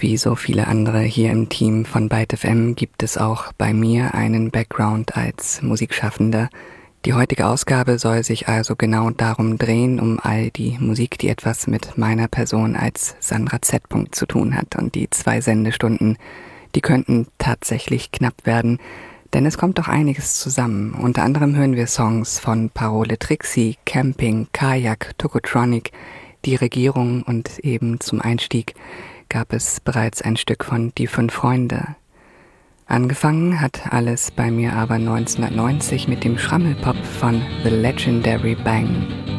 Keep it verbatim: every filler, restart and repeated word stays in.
Wie so viele andere hier im Team von Byte F M gibt es auch bei mir einen Background als Musikschaffender. Die heutige Ausgabe soll sich also genau darum drehen, um all die Musik, die etwas mit meiner Person als Sandra Z. zu tun hat. Und die zwei Sendestunden, die könnten tatsächlich knapp werden, denn es kommt doch einiges zusammen. Unter anderem hören wir Songs von Parole Trixie, Camping, Kajak, Tokotronic, die Regierung und eben zum Einstieg gab es bereits ein Stück von Die Fünf Freunde. Angefangen hat alles bei mir aber neunzehnhundertneunzig mit dem Schrammelpop von The Legendary Bang.